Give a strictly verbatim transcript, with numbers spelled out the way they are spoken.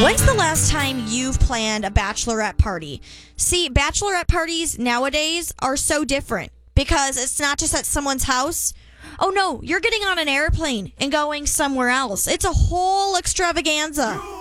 When's the last time you've planned a bachelorette party? See, bachelorette parties nowadays are so different because it's not just at someone's house. Oh no, you're getting on an airplane and going somewhere else. It's a whole extravaganza.